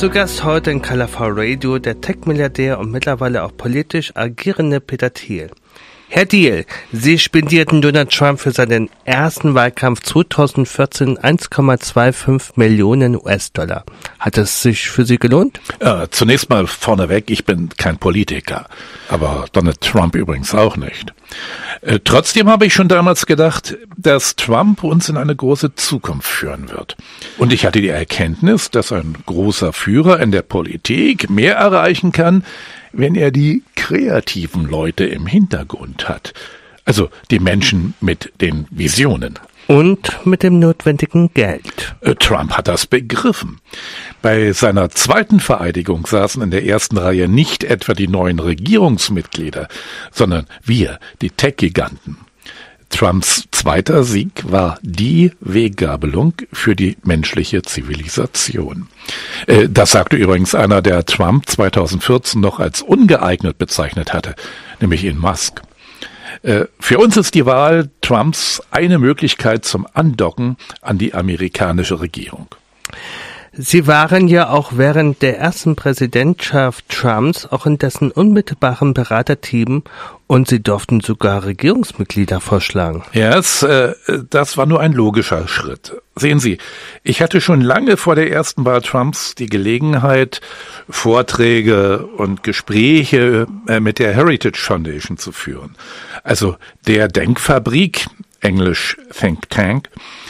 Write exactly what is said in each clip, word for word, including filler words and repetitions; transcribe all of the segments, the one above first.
Zu Gast heute in Color for Radio der Tech-Milliardär und mittlerweile auch politisch agierende Peter Thiel. Herr Thiel, Sie spendierten Donald Trump für seinen ersten Wahlkampf zweitausendvierzehn eins Komma fünfundzwanzig Millionen U S-Dollar. Hat es sich für Sie gelohnt? Äh, zunächst mal vorneweg, ich bin kein Politiker, aber Donald Trump übrigens auch nicht. Äh, trotzdem habe ich schon damals gedacht, dass Trump uns in eine große Zukunft führen wird. Und ich hatte die Erkenntnis, dass ein großer Führer in der Politik mehr erreichen kann, wenn er die kreativen Leute im Hintergrund hat. Also die Menschen mit den Visionen. Und mit dem notwendigen Geld. Trump hat das begriffen. Bei seiner zweiten Vereidigung saßen in der ersten Reihe nicht etwa die neuen Regierungsmitglieder, sondern wir, die Tech-Giganten. Trumps zweiter Sieg war die Weggabelung für die menschliche Zivilisation. Das sagte übrigens einer, der Trump zweitausendvierzehn noch als ungeeignet bezeichnet hatte, nämlich Elon Musk. Für uns ist die Wahl Trumps eine Möglichkeit zum Andocken an die amerikanische Regierung. Sie waren ja auch während der ersten Präsidentschaft Trumps auch in dessen unmittelbaren Beraterteam und Sie durften sogar Regierungsmitglieder vorschlagen. Ja, yes, äh, das war nur ein logischer Schritt. Sehen Sie, ich hatte schon lange vor der ersten Wahl Trumps die Gelegenheit, Vorträge und Gespräche äh, mit der Heritage Foundation zu führen. Also der Denkfabrik, englisch Think Tank,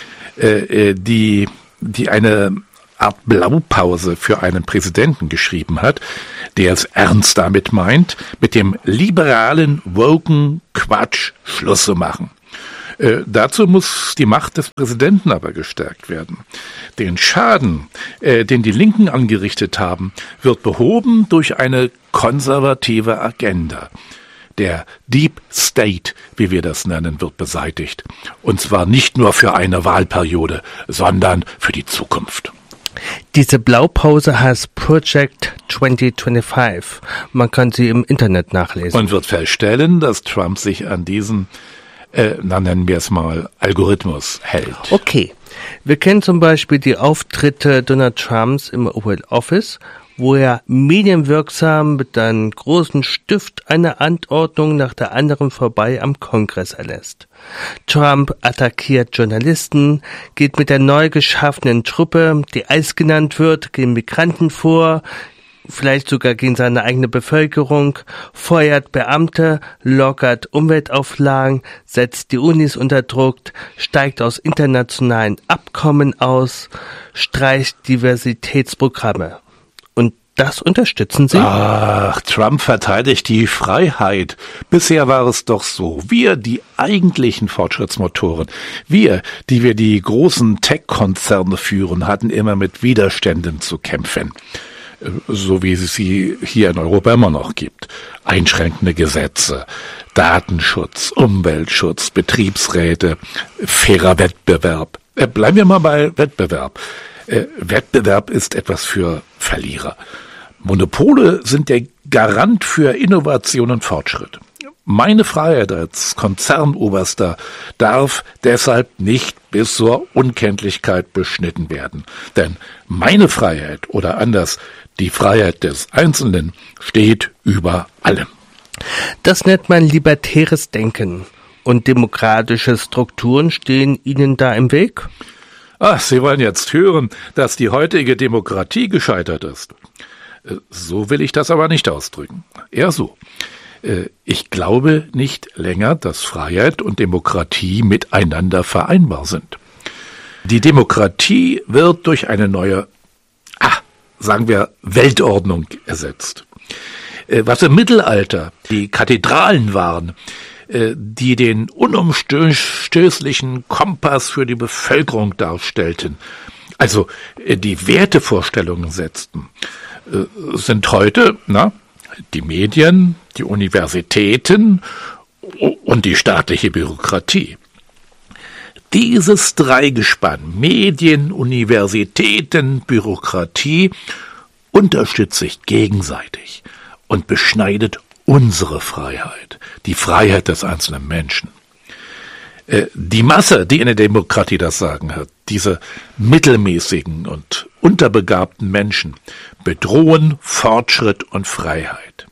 äh, die, die eine Art Blaupause für einen Präsidenten geschrieben hat, der es ernst damit meint, mit dem liberalen, woken Quatsch Schluss zu machen. Äh, dazu muss die Macht des Präsidenten aber gestärkt werden. Den Schaden, äh, den die Linken angerichtet haben, wird behoben durch eine konservative Agenda. Der Deep State, wie wir das nennen, wird beseitigt. Und zwar nicht nur für eine Wahlperiode, sondern für die Zukunft. Diese Blaupause heißt Project zwanzig fünfundzwanzig. Man kann sie im Internet nachlesen. Und wird feststellen, dass Trump sich an diesen, äh, na nennen wir es mal, Algorithmus hält. Okay. Wir kennen zum Beispiel die Auftritte Donald Trumps im Oval Office, wo er medienwirksam mit einem großen Stift eine Anordnung nach der anderen vorbei am Kongress erlässt. Trump attackiert Journalisten, geht mit der neu geschaffenen Truppe, die ICE genannt wird, gegen Migranten vor, vielleicht sogar gegen seine eigene Bevölkerung, feuert Beamte, lockert Umweltauflagen, setzt die Unis unter Druck, steigt aus internationalen Abkommen aus, streicht Diversitätsprogramme. Und das unterstützen Sie? Ach, Trump verteidigt die Freiheit. Bisher war es doch so. Wir, die eigentlichen Fortschrittsmotoren, wir, die wir die großen Tech-Konzerne führen, hatten immer mit Widerständen zu kämpfen. So wie es sie hier in Europa immer noch gibt. Einschränkende Gesetze, Datenschutz, Umweltschutz, Betriebsräte, fairer Wettbewerb. Bleiben wir mal bei Wettbewerb. Äh, Wettbewerb ist etwas für Verlierer. Monopole sind der Garant für Innovation und Fortschritt. Meine Freiheit als Konzernoberster darf deshalb nicht bis zur Unkenntlichkeit beschnitten werden. Denn meine Freiheit oder anders, die Freiheit des Einzelnen steht über allem. Das nennt man libertäres Denken. Und demokratische Strukturen stehen Ihnen da im Weg? Ach, Sie wollen jetzt hören, dass die heutige Demokratie gescheitert ist. So will ich das aber nicht ausdrücken. Eher so. Ich glaube nicht länger, dass Freiheit und Demokratie miteinander vereinbar sind. Die Demokratie wird durch eine neue, ah, sagen wir, Weltordnung ersetzt. Was im Mittelalter die Kathedralen waren, die den unumstößlichen Kompass für die Bevölkerung darstellten, also die Wertevorstellungen setzten, sind heute, na, die Medien, die Universitäten und die staatliche Bürokratie. Dieses Dreigespann, Medien, Universitäten, Bürokratie, unterstützt sich gegenseitig und beschneidet unsere Freiheit, die Freiheit des einzelnen Menschen. Die Masse, die in der Demokratie das Sagen hat, diese mittelmäßigen und unterbegabten Menschen bedrohen Fortschritt und Freiheit.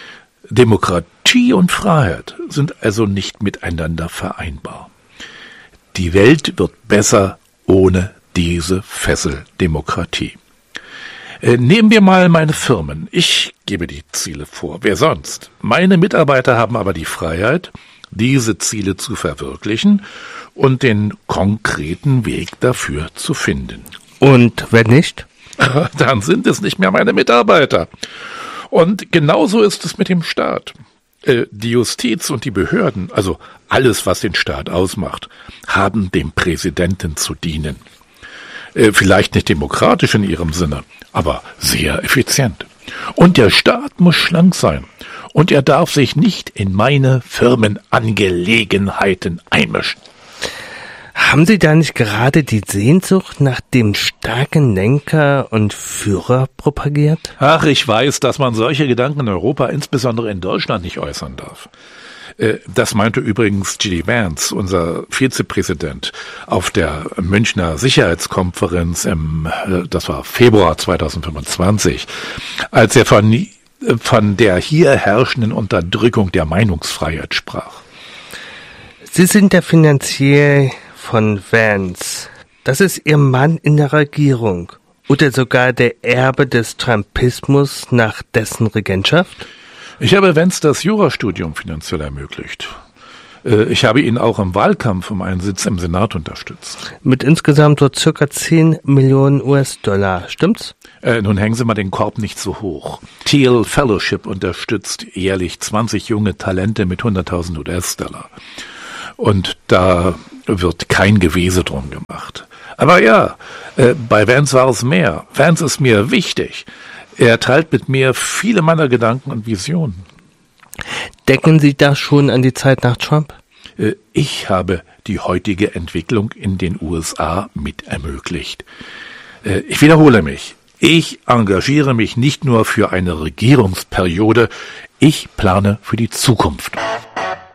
Demokratie und Freiheit sind also nicht miteinander vereinbar. Die Welt wird besser ohne diese Fesseldemokratie. Äh, nehmen wir mal meine Firmen. Ich gebe die Ziele vor. Wer sonst? Meine Mitarbeiter haben aber die Freiheit, diese Ziele zu verwirklichen und den konkreten Weg dafür zu finden. Und wenn nicht? Dann sind es nicht mehr meine Mitarbeiter. Und genauso ist es mit dem Staat. Äh, die Justiz und die Behörden, also alles, was den Staat ausmacht, haben dem Präsidenten zu dienen. Äh, vielleicht nicht demokratisch in ihrem Sinne, aber sehr effizient. Und der Staat muss schlank sein. Und er darf sich nicht in meine Firmenangelegenheiten einmischen. Haben Sie da nicht gerade die Sehnsucht nach dem starken Lenker und Führer propagiert? Ach, ich weiß, dass man solche Gedanken in Europa, insbesondere in Deutschland, nicht äußern darf. Das meinte übrigens J D Vance, unser Vizepräsident, auf der Münchner Sicherheitskonferenz im, das war Februar zweitausendfünfundzwanzig, als er von, von der hier herrschenden Unterdrückung der Meinungsfreiheit sprach. Sie sind der Finanzier von Vance. Das ist Ihr Mann in der Regierung oder sogar der Erbe des Trumpismus nach dessen Regentschaft? Ich habe Vance das Jurastudium finanziell ermöglicht. Ich habe ihn auch im Wahlkampf um einen Sitz im Senat unterstützt. Mit insgesamt so circa zehn Millionen U S-Dollar, stimmt's? Äh, nun hängen Sie mal den Korb nicht so hoch. Thiel Fellowship unterstützt jährlich zwanzig junge Talente mit hunderttausend U S-Dollar. Und da wird kein Gewese drum gemacht. Aber ja, äh, bei Vance war es mehr. Vance ist mir wichtig. Er teilt mit mir viele meiner Gedanken und Visionen. Denken Sie da schon an die Zeit nach Trump? Äh, ich habe die heutige Entwicklung in den U S A mit ermöglicht. Äh, ich wiederhole mich. Ich engagiere mich nicht nur für eine Regierungsperiode, ich plane für die Zukunft.